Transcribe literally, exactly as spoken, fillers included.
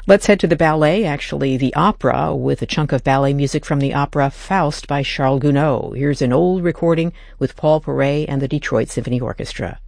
Let's head to the ballet, actually the opera, with a chunk of ballet music from the opera Faust by Charles Gounod. Here's an old recording with Paul Paray and the Detroit Symphony Orchestra.